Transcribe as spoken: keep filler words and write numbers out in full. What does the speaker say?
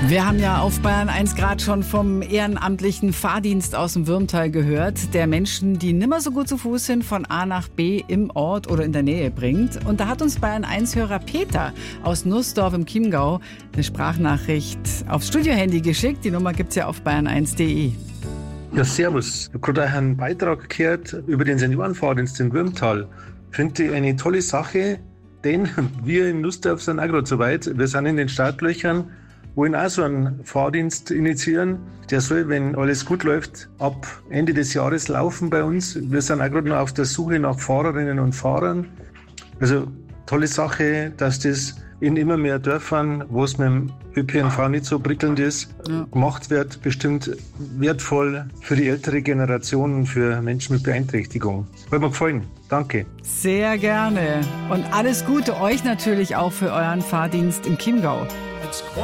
Wir haben ja auf Bayern eins gerade schon vom ehrenamtlichen Fahrdienst aus dem Würmtal gehört, der Menschen, die nimmer so gut zu Fuß sind, von A nach B im Ort oder in der Nähe bringt. Und da hat uns Bayern eins Hörer Peter aus Nussdorf im Chiemgau eine Sprachnachricht aufs Studiohandy geschickt. Die Nummer gibt's ja auf bayern eins punkt de. Ja, servus. Ich habe gerade einen Beitrag gehört über den Seniorenfahrdienst in Würmtal. Finde ich eine tolle Sache, denn wir in Nussdorf sind auch gerade so weit. Wir sind in den Startlöchern, wollen auch so einen Fahrdienst initiieren. Der soll, wenn alles gut läuft, ab Ende des Jahres laufen bei uns. Wir sind auch gerade noch auf der Suche nach Fahrerinnen und Fahrern. Also tolle Sache, dass das in immer mehr Dörfern, wo es mit dem Ö P N V nicht so prickelnd ist, ja, gemacht wird. Bestimmt wertvoll für die ältere Generation und für Menschen mit Beeinträchtigung. Hat mir gefallen. Danke. Sehr gerne. Und alles Gute euch natürlich auch für euren Fahrdienst im Chiemgau.